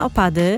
opady,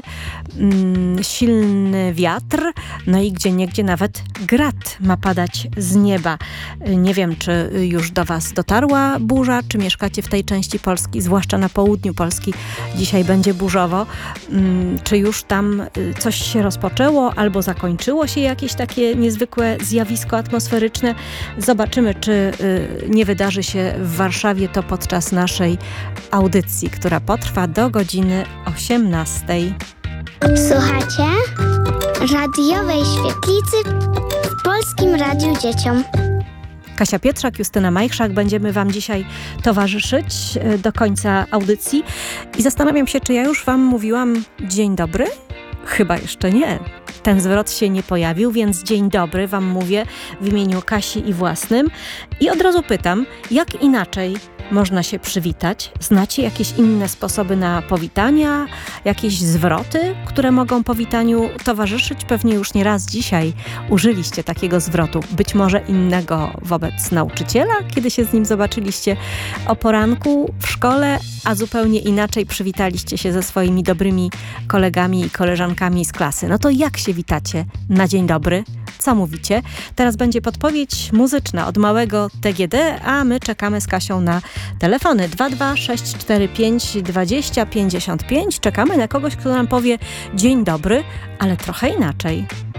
silny wiatr, no i gdzieniegdzie nawet grad ma padać z nieba. Nie wiem, czy już do Was dotarła burza, czy mieszkacie w tej części Polski, zwłaszcza na południu Polski. Dzisiaj będzie burzowo. Czy już tam coś się rozpoczęło, albo zakończyło się jakieś takie niezwykłe zjawisko atmosferyczne? Zobaczymy, czy nie wydarzy się w Warszawie to podczas naszej audycji, która potrwa do godziny 18. Słuchacie radiowej świetlicy w Polskim Radiu Dzieciom. Kasia Pietrzak, Justyna Majchrzak. Będziemy Wam dzisiaj towarzyszyć do końca audycji. I zastanawiam się, czy ja już Wam mówiłam dzień dobry? Chyba jeszcze nie. Ten zwrot się nie pojawił, więc dzień dobry Wam mówię w imieniu Kasi i własnym. I od razu pytam, jak inaczej można się przywitać? Znacie jakieś inne sposoby na powitania? Jakieś zwroty, które mogą powitaniu towarzyszyć? Pewnie już nie raz dzisiaj użyliście takiego zwrotu. Być może innego wobec nauczyciela, kiedy się z nim zobaczyliście o poranku w szkole, a zupełnie inaczej przywitaliście się ze swoimi dobrymi kolegami i koleżankami z klasy. No to jak się witacie na dzień dobry? Co mówicie? Teraz będzie podpowiedź muzyczna od małego TGD, a my czekamy z Kasią na telefony 22645 20 55. Czekamy na kogoś, kto nam powie dzień dobry, ale trochę inaczej.